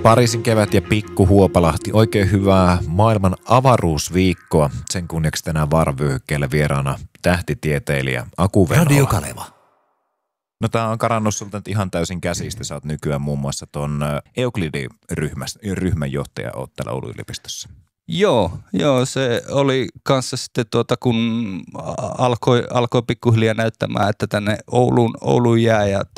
Pariisin kevät ja Pikku Huopalahti. Oikein hyvää maailman avaruusviikkoa. Sen kunniaksi tänään vaaravyöhykkeellä vieraana tähtitieteilijä Aku Venhola. Radio Kaleva. No tää on karannut sulta nyt ihan täysin käsistä. Sä oot nykyään muun muassa ton Euclid-ryhmän johtaja oot täällä Oulun yliopistossa. Joo, se oli kanssa sitten kun alkoi pikkuhiljaa näyttämään, että tänne Ouluun jää ja